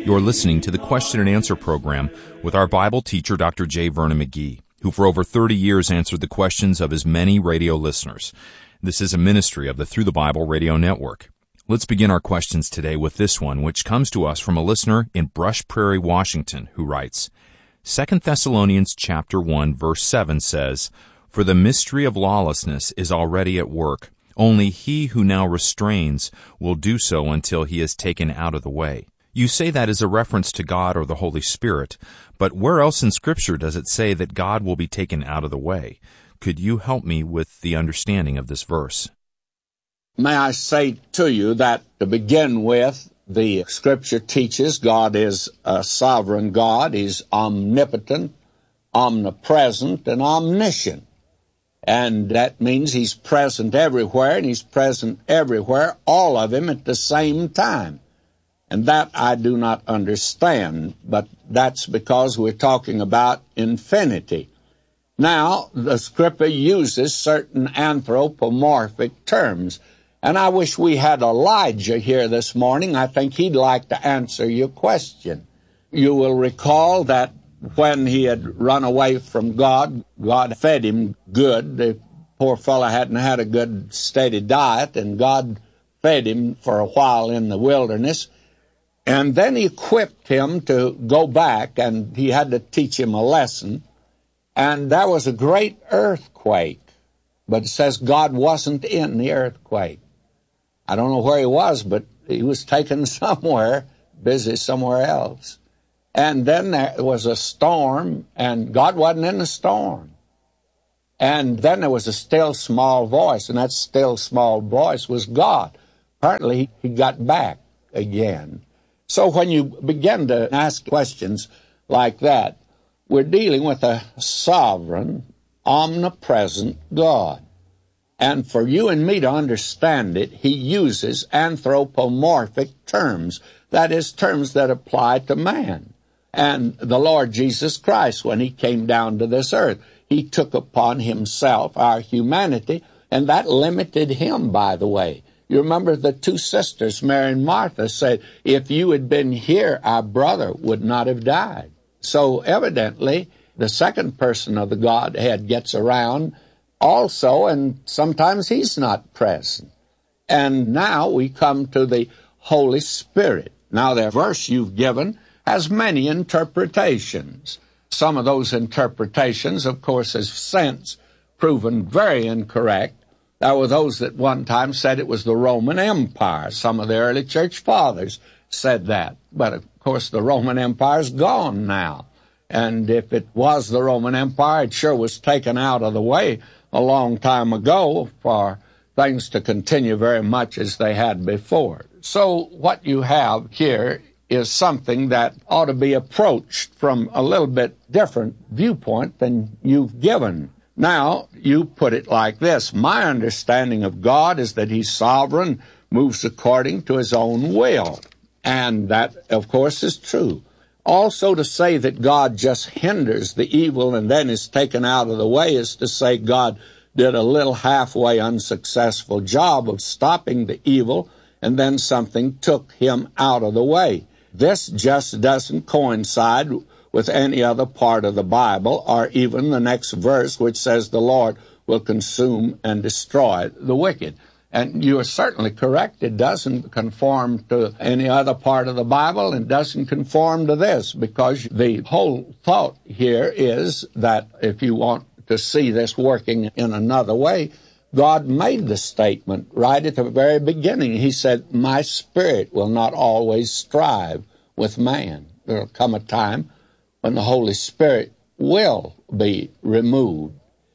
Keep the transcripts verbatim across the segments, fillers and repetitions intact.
You're listening to the Question and Answer program with our Bible teacher, Doctor J. Vernon McGee, who for over thirty years answered the questions of his many radio listeners. This is a ministry of the Through the Bible radio network. Let's begin our questions today with this one, which comes to us from a listener in Brush Prairie, Washington, who writes, Second Thessalonians chapter one, verse seven says, For the mystery of lawlessness is already at work. Only he who now restrains will do so until he is taken out of the way. You say that is a reference to God or the Holy Spirit, but where else in Scripture does it say that God will be taken out of the way? Could you help me with the understanding of this verse? May I say to you that, to begin with, the Scripture teaches God is a sovereign God. He's omnipotent, omnipresent, and omniscient. And that means He's present everywhere, and He's present everywhere, all of Him at the same time. And that I do not understand, but that's because we're talking about infinity. Now, the Scripture uses certain anthropomorphic terms, and I wish we had Elijah here this morning. I think he'd like to answer your question. You will recall that when he had run away from God, God fed him good. The poor fellow hadn't had a good, steady diet, and God fed him for a while in the wilderness. And then he equipped him to go back, and he had to teach him a lesson. And there was a great earthquake. But it says God wasn't in the earthquake. I don't know where he was, but he was taken somewhere, busy somewhere else. And then there was a storm, and God wasn't in the storm. And then there was a still small voice, and that still small voice was God. Apparently, he got back again. So when you begin to ask questions like that, we're dealing with a sovereign, omnipresent God. And for you and me to understand it, He uses anthropomorphic terms. That is, terms that apply to man. And the Lord Jesus Christ, when He came down to this earth, He took upon Himself our humanity, and that limited Him, by the way. You remember the two sisters, Mary and Martha, said, if you had been here, our brother would not have died. So evidently, the second person of the Godhead gets around also, and sometimes He's not present. And now we come to the Holy Spirit. Now, the verse you've given has many interpretations. Some of those interpretations, of course, have since proven very incorrect. There were those that one time said it was the Roman Empire. Some of the early church fathers said that. But, of course, the Roman Empire's gone now. And if it was the Roman Empire, it sure was taken out of the way a long time ago for things to continue very much as they had before. So what you have here is something that ought to be approached from a little bit different viewpoint than you've given. Now, you put it like this. My understanding of God is that He's sovereign, moves according to His own will. And that, of course, is true. Also, to say that God just hinders the evil and then is taken out of the way is to say God did a little halfway unsuccessful job of stopping the evil, and then something took Him out of the way. This just doesn't coincide with any other part of the Bible, or even the next verse, which says the Lord will consume and destroy the wicked. And you are certainly correct. It doesn't conform to any other part of the Bible, and doesn't conform to this, because the whole thought here is that if you want to see this working in another way, God made the statement right at the very beginning. He said, my spirit will not always strive with man. There will come a time when the Holy Spirit will be removed.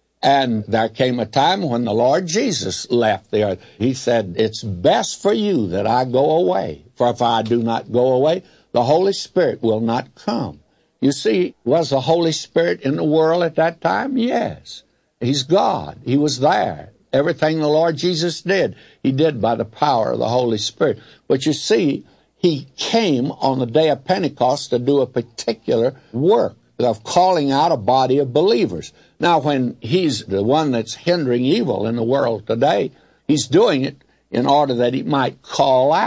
And there came a time when the Lord Jesus left the earth. He said, it's best for you that I go away. For if I do not go away, the Holy Spirit will not come. You see, was the Holy Spirit in the world at that time? Yes. He's God. He was there. Everything the Lord Jesus did, He did by the power of the Holy Spirit. But you see, He came on the day of Pentecost to do a particular work of calling out a body of believers. Now, when He's the one that's hindering evil in the world today, He's doing it in order that He might call out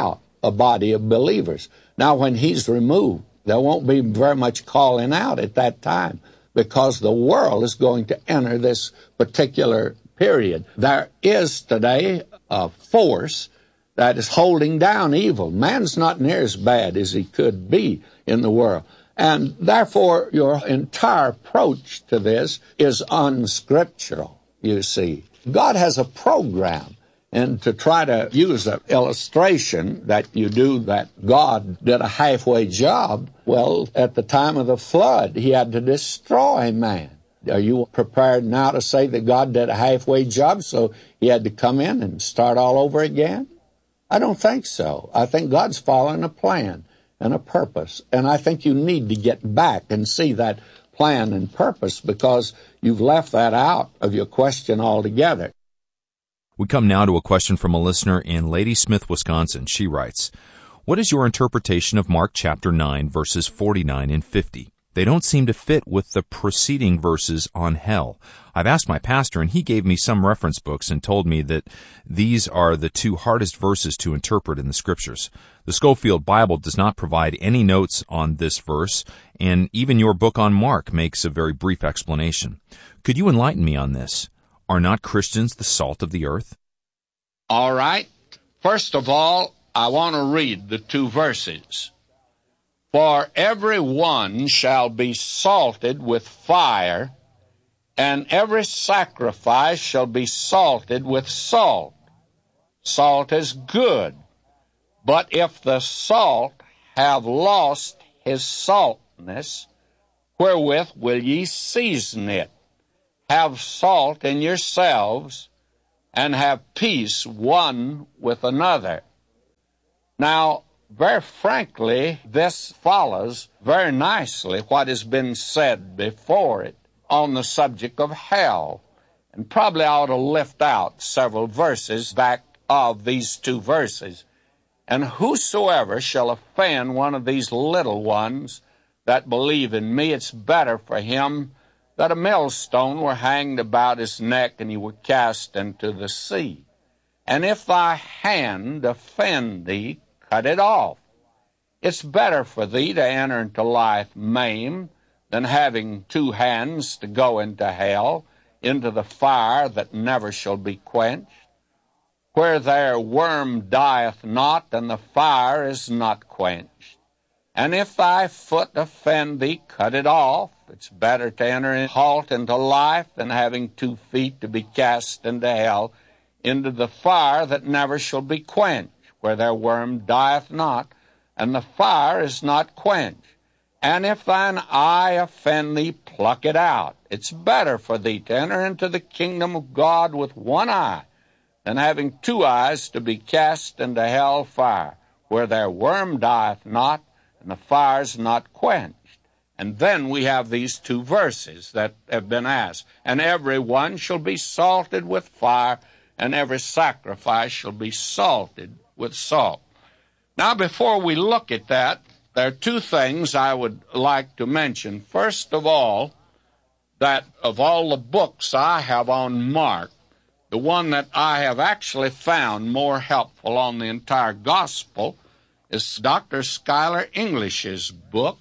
a body of believers. Now, when he's removed, there won't be very much calling out at that time because the world is going to enter this particular period. There is today a force that is holding down evil. Man's not near as bad as he could be in the world. And therefore, your entire approach to this is unscriptural, you see. God has a program. And to try to use an illustration that you do that God did a halfway job, well, at the time of the flood, he had to destroy man. Are you prepared now to say that God did a halfway job, so he had to come in and start all over again? I don't think so. I think God's following a plan and a purpose. And I think you need to get back and see that plan and purpose because you've left that out of your question altogether. We come now to a question from a listener in Ladysmith, Wisconsin. She writes, "What is your interpretation of Mark chapter nine, verses forty-nine and fifty? They don't seem to fit with the preceding verses on hell. I've asked my pastor, and he gave me some reference books and told me that these are the two hardest verses to interpret in the Scriptures. The Scofield Bible does not provide any notes on this verse, and even your book on Mark makes a very brief explanation. Could you enlighten me on this? Are not Christians the salt of the earth?" All right. First of all, I want to read the two verses. "For every one shall be salted with fire, and every sacrifice shall be salted with salt. Salt is good, but if the salt have lost his saltness, wherewith will ye season it? Have salt in yourselves, and have peace one with another." Now, very frankly, this follows very nicely what has been said before it on the subject of hell. And probably I ought to lift out several verses back of these two verses. "And whosoever shall offend one of these little ones that believe in me, it's better for him that a millstone were hanged about his neck and he were cast into the sea. And if thy hand offend thee, cut it off. It's better for thee to enter into life maimed than having two hands to go into hell, into the fire that never shall be quenched, where their worm dieth not, and the fire is not quenched. And if thy foot offend thee, cut it off. It's better to enter in halt into life than having two feet to be cast into hell, into the fire that never shall be quenched, where their worm dieth not, and the fire is not quenched. And if thine eye offend thee, pluck it out. It's better for thee to enter into the kingdom of God with one eye, than having two eyes to be cast into hell fire, where their worm dieth not, and the fire is not quenched. And then we have these two verses that have been asked. And every one shall be salted with fire, and every sacrifice shall be salted with salt. Now, before we look at that, there are two things I would like to mention. First of all, that of all the books I have on Mark, the one that I have actually found more helpful on the entire gospel is Doctor Schuyler English's book,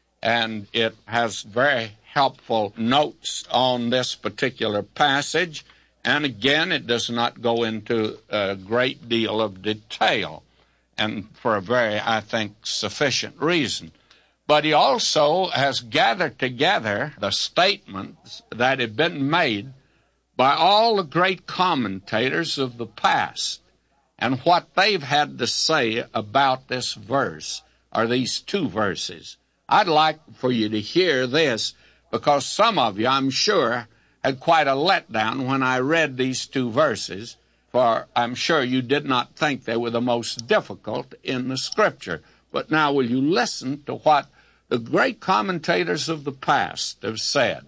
and it has very helpful notes on this particular passage. And again, it does not go into a great deal of detail, and for a very, I think, sufficient reason. But he also has gathered together the statements that have been made by all the great commentators of the past, and what they've had to say about this verse, or these two verses. I'd like for you to hear this, because some of you, I'm sure, had quite a letdown when I read these two verses, for I'm sure you did not think they were the most difficult in the Scripture. But now will you listen to what the great commentators of the past have said.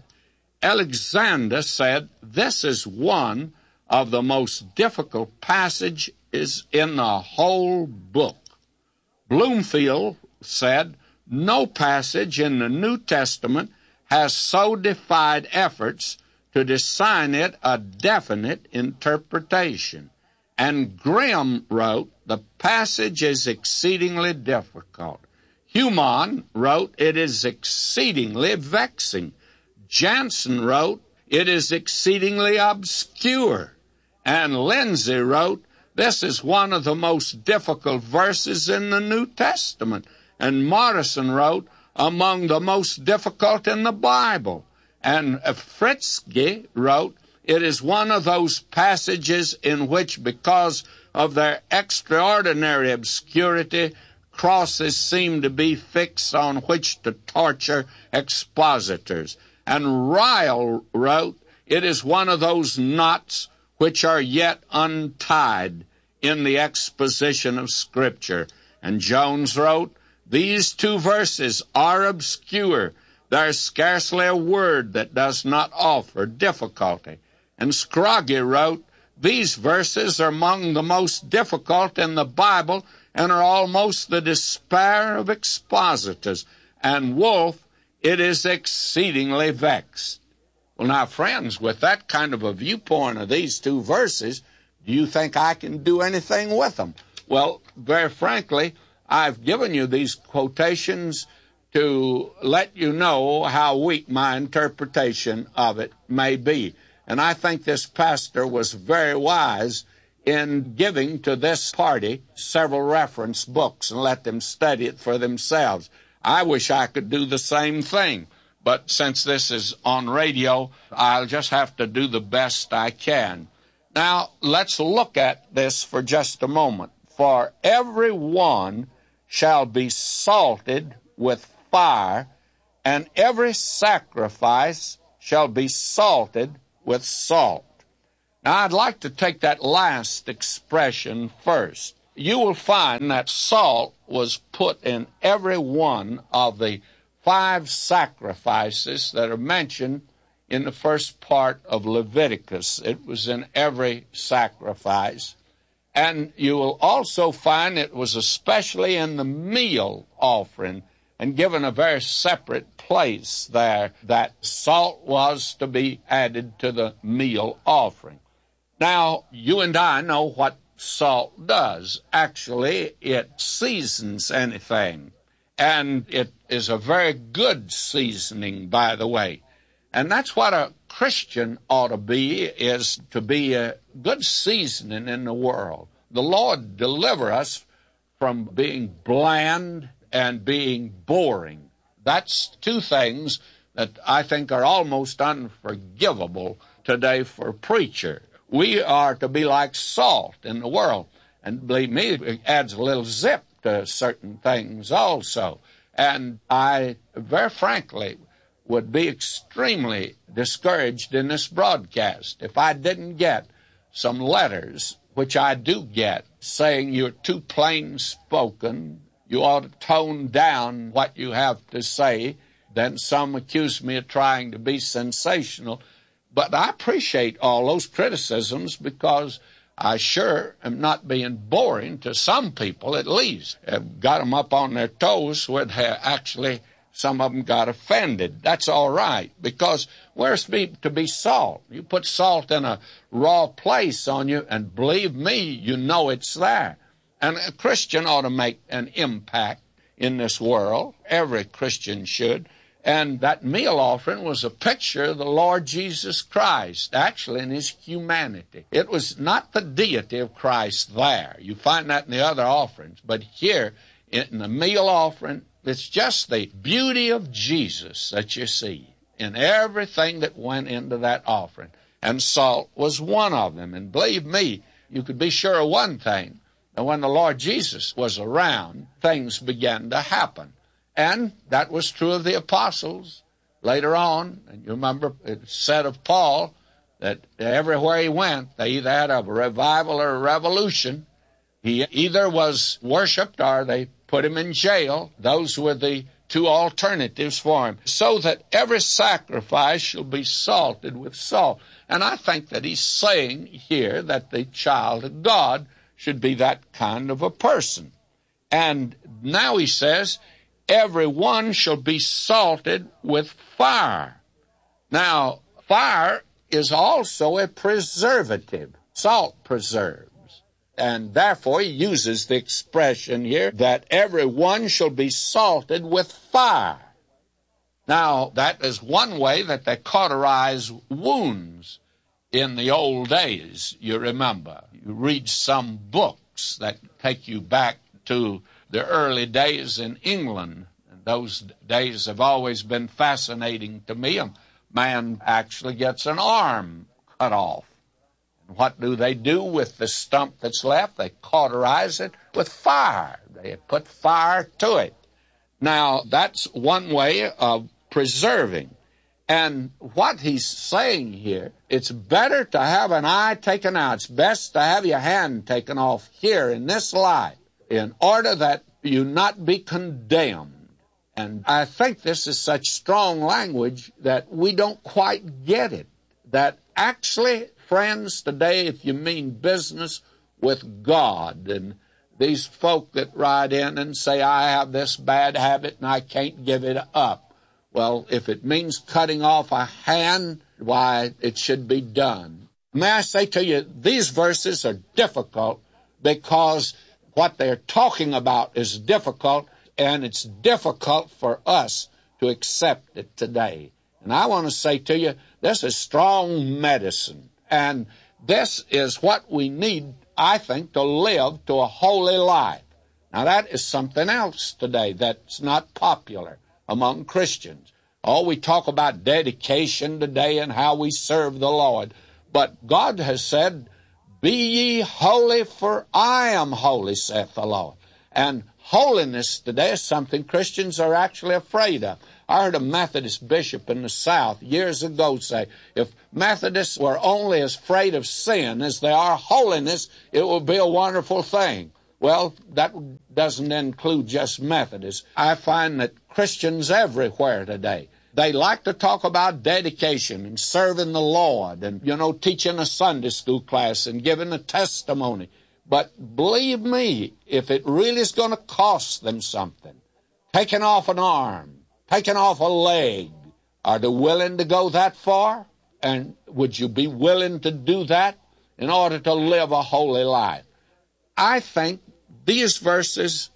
Alexander said, this is one of the most difficult passages in the whole book. Bloomfield said, no passage in the New Testament has so defied efforts to assign it a definite interpretation. And Grimm wrote the passage is exceedingly difficult. Humann wrote, it is exceedingly vexing. Jansen wrote, it is exceedingly obscure. And Lindsay wrote, this is one of the most difficult verses in the New Testament. And Morrison wrote, among the most difficult in the Bible. And Fritzsche wrote, it is one of those passages in which, because of their extraordinary obscurity, crosses seem to be fixed on which to torture expositors. And Ryle wrote, it is one of those knots which are yet untied in the exposition of Scripture. And Jones wrote, these two verses are obscure. There is scarcely a word that does not offer difficulty. And Scroggie wrote, these verses are among the most difficult in the Bible and are almost the despair of expositors. And Wolfe, it is exceedingly vexed. Well, now, friends, with that kind of a viewpoint of these two verses, do you think I can do anything with them? Well, very frankly, I've given you these quotations to let you know how weak my interpretation of it may be. And I think this pastor was very wise in giving to this party several reference books and let them study it for themselves. I wish I could do the same thing. But since this is on radio, I'll just have to do the best I can. Now, let's look at this for just a moment. For every one shall be salted with fire, and every sacrifice shall be salted with salt. Now, I'd like to take that last expression first. You will find that salt was put in every one of the five sacrifices that are mentioned in the first part of Leviticus. It was in every sacrifice. And you will also find it was especially in the meal offering and given a very separate place there that salt was to be added to the meal offering. Now, you and I know what salt does. Actually, it seasons anything. And it is a very good seasoning, by the way. And that's what a Christian ought to be, is to be a good seasoning in the world. The Lord deliver us from being bland and being boring. That's two things that I think are almost unforgivable today for a preacher. We are to be like salt in the world. And believe me, it adds a little zip to certain things also. And I, very frankly, would be extremely discouraged in this broadcast if I didn't get some letters, which I do get, saying you're too plain-spoken, you ought to tone down what you have to say. Then some accuse me of trying to be sensational. But I appreciate all those criticisms because I sure am not being boring to some people, at least. I've got them up on their toes where they actually, some of them got offended. That's all right, because where's to be salt? You put salt in a raw place on you, and believe me, you know it's there. And a Christian ought to make an impact in this world. Every Christian should. And that meal offering was a picture of the Lord Jesus Christ, actually in his humanity. It was not the deity of Christ there. You find that in the other offerings. But here, in the meal offering, it's just the beauty of Jesus that you see in everything that went into that offering. And salt was one of them. And believe me, you could be sure of one thing. And when the Lord Jesus was around, things began to happen. And that was true of the apostles later on. And you remember it said of Paul that everywhere he went, they either had a revival or a revolution. He either was worshipped or they put him in jail. Those were the two alternatives for him. So that every sacrifice shall be salted with salt. And I think that he's saying here that the child of God should be that kind of a person. And now he says, every one shall be salted with fire. Now, fire is also a preservative. Salt preserves. And therefore he uses the expression here that everyone shall be salted with fire. Now, that is one way that they cauterize wounds in the old days, you remember. You read some books that take you back to the early days in England. And those days have always been fascinating to me. A man actually gets an arm cut off. And what do they do with the stump that's left? They cauterize it with fire. They put fire to it. Now, that's one way of preserving. And what he's saying here, it's better to have an eye taken out. It's best to have your hand taken off here in this life in order that you not be condemned. And I think this is such strong language that we don't quite get it. That actually, friends, today, if you mean business with God, and these folk that ride in and say, I have this bad habit and I can't give it up. Well, if it means cutting off a hand, why, it should be done. May I say to you, these verses are difficult because what they're talking about is difficult, and it's difficult for us to accept it today. And I want to say to you, this is strong medicine, and this is what we need, I think, to live to a holy life. Now, that is something else today that's not popular among Christians. Oh, we talk about dedication today and how we serve the Lord. But God has said, be ye holy, for I am holy, saith the Lord. And holiness today is something Christians are actually afraid of. I heard a Methodist bishop in the South years ago say, if Methodists were only as afraid of sin as they are holiness, it would be a wonderful thing. Well, that doesn't include just Methodists. I find that Christians everywhere today, they like to talk about dedication and serving the Lord and, you know, teaching a Sunday school class and giving a testimony. But believe me, if it really is going to cost them something, taking off an arm, taking off a leg, are they willing to go that far? And would you be willing to do that in order to live a holy life? I think these verses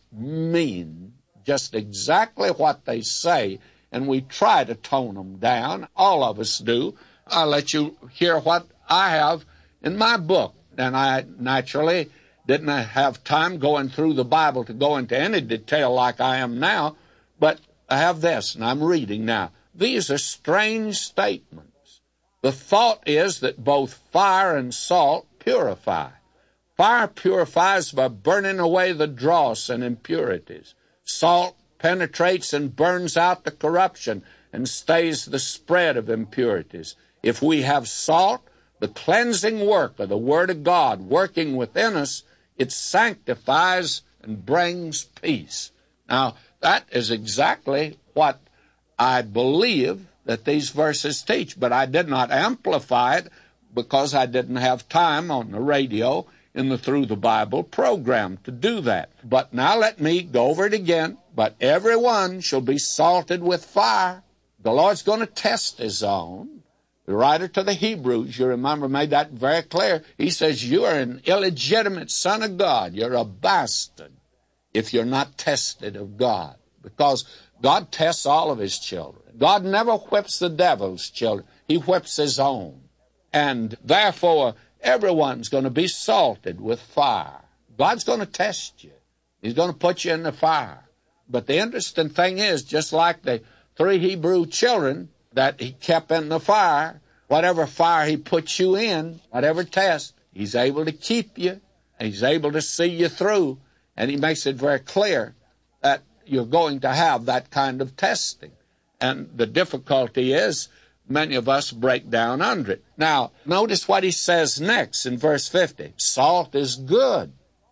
mean just exactly what they say, and we try to tone them down. All of us do. I'll let you hear what I have in my book. And I naturally didn't have time going through the Bible to go into any detail like I am now, but I have this, and I'm reading now. These are strange statements. The thought is that both fire and salt purify. Fire purifies by burning away the dross and impurities. Salt penetrates and burns out the corruption and stays the spread of impurities. If we have salt, the cleansing work of the Word of God working within us, it sanctifies and brings peace. Now, that is exactly what I believe that these verses teach, but I did not amplify it because I didn't have time on the radio in the Through the Bible program to do that. But now let me go over it again. But everyone shall be salted with fire. The Lord's going to test his own. The writer to the Hebrews, you remember, made that very clear. He says, you are an illegitimate son of God. You're a bastard if you're not tested of God. Because God tests all of his children. God never whips the devil's children. He whips his own. And therefore, everyone's going to be salted with fire. God's going to test you. He's going to put you in the fire. But the interesting thing is, just like the three Hebrew children that he kept in the fire, whatever fire he puts you in, whatever test, he's able to keep you. He's able to see you through. And he makes it very clear that you're going to have that kind of testing. And the difficulty is, many of us break down under it. Now, notice what he says next in verse fifty. Salt is good.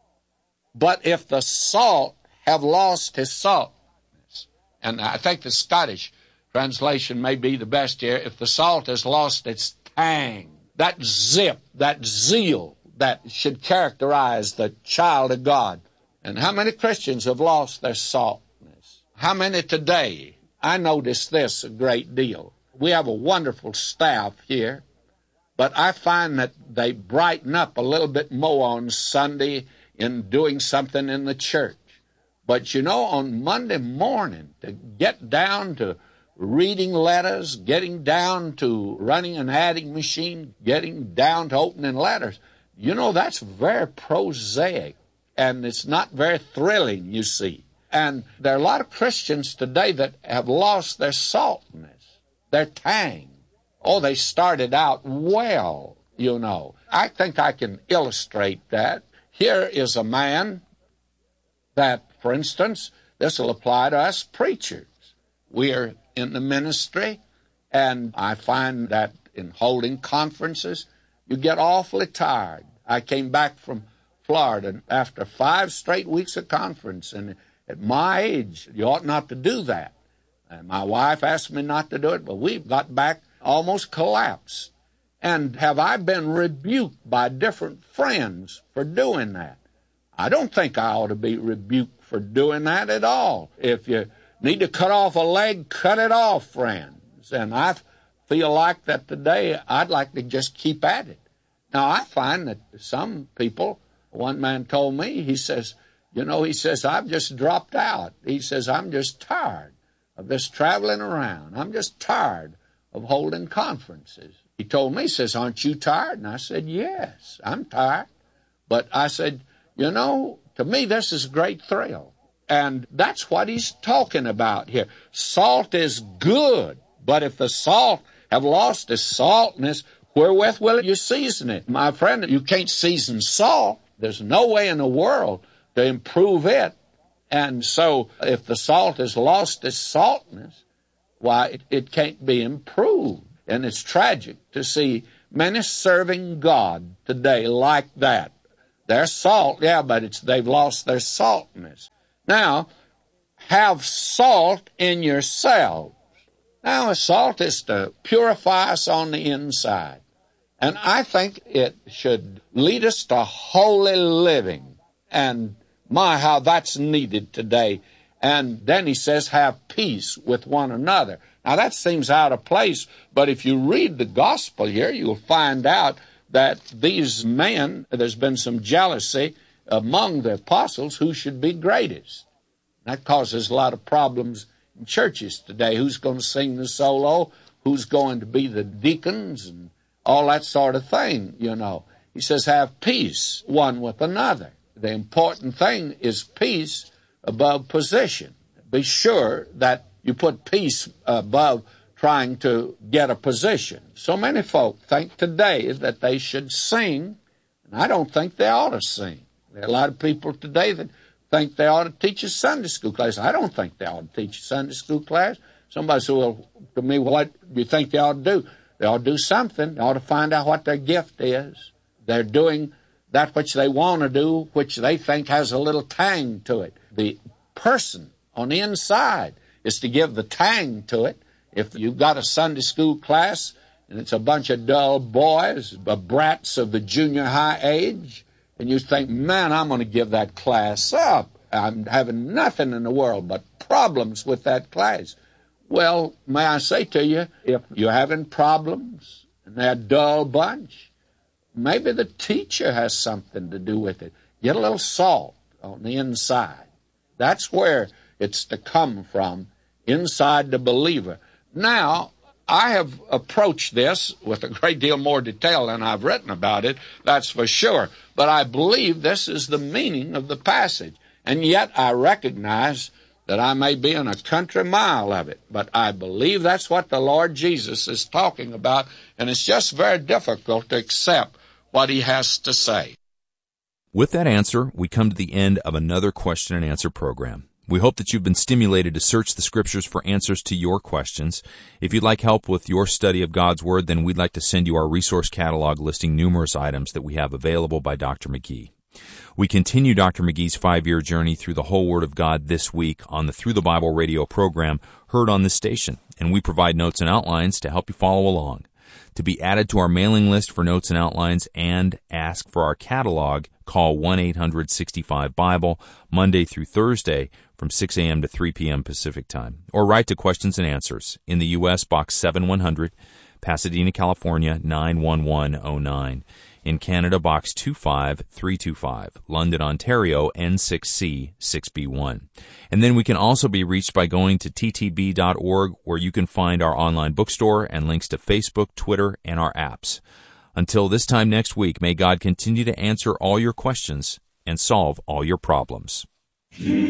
But if the salt have lost his saltness, and I think the Scottish translation may be the best here, if the salt has lost its tang, that zip, that zeal that should characterize the child of God. And how many Christians have lost their saltness? How many today? I notice this a great deal. We have a wonderful staff here, but I find that they brighten up a little bit more on Sunday in doing something in the church. But you know, on Monday morning, to get down to reading letters, getting down to running an adding machine, getting down to opening letters, you know, that's very prosaic, and it's not very thrilling, you see. And there are a lot of Christians today that have lost their saltness, their tang. Oh, they started out well, you know. I think I can illustrate that. Here is a man that, for instance, this will apply to us preachers. We are in the ministry, and I find that in holding conferences, you get awfully tired. I came back from Florida after five straight weeks of conference, and at my age, you ought not to do that. And my wife asked me not to do it, but we got back almost collapsed. And have I been rebuked by different friends for doing that? I don't think I ought to be rebuked for doing that at all. If you need to cut off a leg, cut it off, friends. And I feel like that today I'd like to just keep at it. Now, I find that some people, one man told me, he says, you know, he says, I've just dropped out. He says, I'm just tired of this traveling around. I'm just tired of holding conferences. He told me, he says, aren't you tired? And I said, yes, I'm tired. But I said, you know, to me, this is a great thrill. And that's what he's talking about here. Salt is good, but if the salt have lost its saltness, wherewith will you season it? My friend, you can't season salt. There's no way in the world to improve it. And so if the salt has lost its saltness, why, it, it can't be improved. And it's tragic to see many serving God today like that. They're salt, yeah, but it's they've lost their saltness. Now, have salt in yourselves. Now, salt is to purify us on the inside. And I think it should lead us to holy living. And my, how that's needed today. And then he says, have peace with one another. Now, that seems out of place, but if you read the gospel here, you'll find out that these men, there's been some jealousy among the apostles who should be greatest. That causes a lot of problems in churches today. Who's going to sing the solo? Who's going to be the deacons? And all that sort of thing, you know. He says, have peace one with another. The important thing is peace above position. Be sure that you put peace above trying to get a position. So many folk think today that they should sing, and I don't think they ought to sing. There are a lot of people today that think they ought to teach a Sunday school class. I don't think they ought to teach a Sunday school class. Somebody said, well, to me, what do you think they ought to do? They ought to do something. They ought to find out what their gift is. They're doing that which they want to do, which they think has a little tang to it. The person on the inside is to give the tang to it. If you've got a Sunday school class and it's a bunch of dull boys, brats of the junior high age, and you think, man, I'm going to give that class up. I'm having nothing in the world but problems with that class. Well, may I say to you, if you're having problems and they're a dull bunch, maybe the teacher has something to do with it. Get a little salt on the inside. That's where it's to come from, inside the believer. Now, I have approached this with a great deal more detail than I've written about it, that's for sure. But I believe this is the meaning of the passage. And yet I recognize that I may be in a country mile of it. But I believe that's what the Lord Jesus is talking about, and it's just very difficult to accept what he has to say. With that answer, we come to the end of another question and answer program. We hope that you've been stimulated to search the Scriptures for answers to your questions. If you'd like help with your study of God's Word, then we'd like to send you our resource catalog listing numerous items that we have available by Doctor McGee. We continue Doctor McGee's five-year journey through the whole Word of God this week on the Through the Bible radio program heard on this station, and we provide notes and outlines to help you follow along. To be added to our mailing list for notes and outlines and ask for our catalog, call one eight hundred sixty-five Bible Monday through Thursday from six a.m. to three p.m. Pacific Time, or write to Questions and Answers in the U S Box seven one hundred, Pasadena, California, nine one one oh nine. In Canada, Box two five three two five. London, Ontario, N six C six B one. And then we can also be reached by going to t t b dot org, where you can find our online bookstore and links to Facebook, Twitter, and our apps. Until this time next week, may God continue to answer all your questions and solve all your problems.